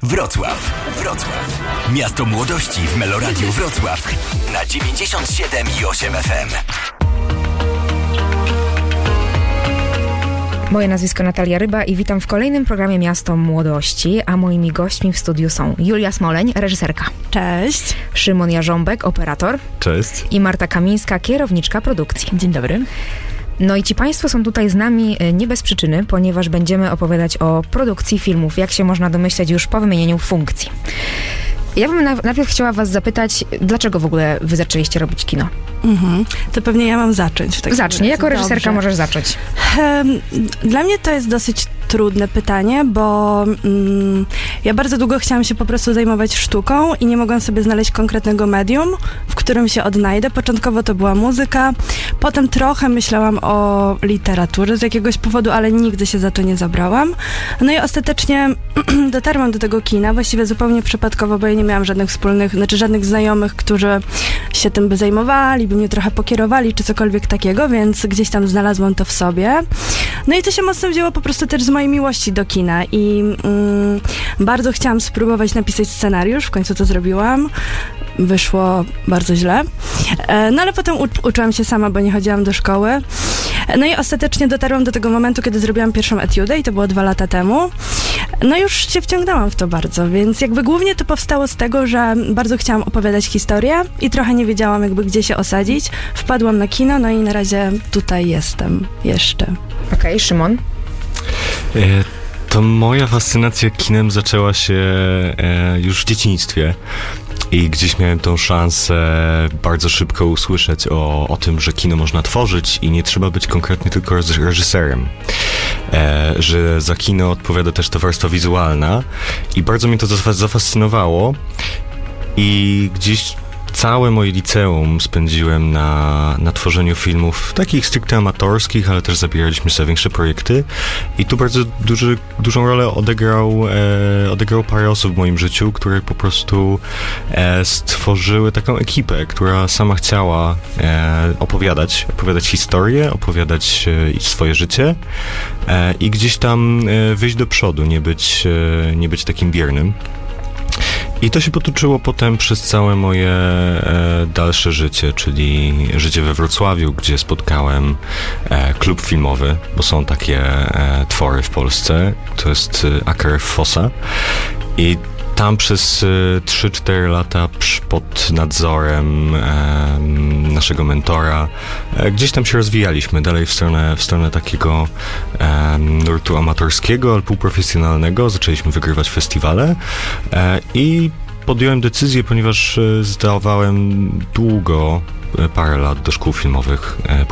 Wrocław. Miasto młodości w Meloradiu Wrocław na 97,8 FM. Moje nazwisko Natalia Ryba i witam w kolejnym programie Miasto Młodości, a moimi gośćmi w studiu są Julia Smoleń, reżyserka. Cześć. Szymon Jarząbek, operator. Cześć. I Marta Kamińska, kierowniczka produkcji. Dzień dobry. No i ci państwo są tutaj z nami nie bez przyczyny, ponieważ będziemy opowiadać o produkcji filmów, jak się można domyśleć już po wymienieniu funkcji. Ja bym najpierw chciała was zapytać, dlaczego w ogóle wy zaczęliście robić kino? To pewnie ja mam zacząć. Zacznij, jako reżyserka możesz zacząć. Dla mnie to jest dosyć trudne pytanie, bo ja bardzo długo chciałam się po prostu zajmować sztuką i nie mogłam sobie znaleźć konkretnego medium, w którym się odnajdę. Początkowo to była muzyka, potem trochę myślałam o literaturze z jakiegoś powodu, ale nigdy się za to nie zabrałam. No i ostatecznie dotarłam do tego kina, właściwie zupełnie przypadkowo, bo ja nie miałam żadnych znajomych, którzy się tym by zajmowali, by mnie trochę pokierowali, czy cokolwiek takiego, więc gdzieś tam znalazłam to w sobie. No i to się mocno wzięło po prostu też z mojej miłości do kina i bardzo chciałam spróbować napisać scenariusz, w końcu to zrobiłam. Wyszło bardzo źle. No ale potem uczyłam się sama, bo nie chodziłam do szkoły. No i ostatecznie dotarłam do tego momentu, kiedy zrobiłam pierwszą etiudę i to było 2 lata temu. No już się wciągnęłam w to bardzo, więc jakby głównie to powstało z tego, że bardzo chciałam opowiadać historię i trochę nie wiedziałam jakby gdzie się osadzić. Wpadłam na kino, no i na razie tutaj jestem jeszcze. Okej, Szymon? To moja fascynacja kinem zaczęła się już w dzieciństwie. I gdzieś miałem tą szansę bardzo szybko usłyszeć o tym, że kino można tworzyć i nie trzeba być konkretnie tylko reżyserem. Że za kino odpowiada też ta warstwa wizualna i bardzo mnie to zafascynowało i gdzieś całe moje liceum spędziłem na tworzeniu filmów takich stricte amatorskich, ale też zabieraliśmy sobie większe projekty i tu bardzo dużą rolę odegrał parę osób w moim życiu, które po prostu stworzyły taką ekipę, która sama chciała opowiadać historię, opowiadać swoje życie i gdzieś tam wyjść do przodu, nie być takim biernym. I to się potoczyło potem przez całe moje dalsze życie, czyli życie we Wrocławiu, gdzie spotkałem klub filmowy, bo są takie twory w Polsce, to jest AKF Fossa i tam przez 3-4 lata pod nadzorem naszego mentora gdzieś tam się rozwijaliśmy dalej w stronę takiego nurtu amatorskiego, ale półprofesjonalnego. Zaczęliśmy wygrywać festiwale i podjąłem decyzję, ponieważ zdawałem długo parę lat do szkół filmowych